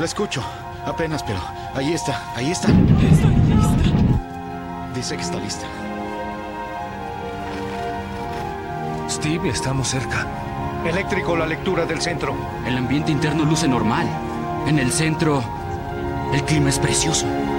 La escucho. Apenas, pero ahí está, ahí está. Estoy lista. Dice que está lista. Steve, estamos cerca. Eléctrico, la lectura del centro. El ambiente interno luce normal. En el centro, el clima es precioso.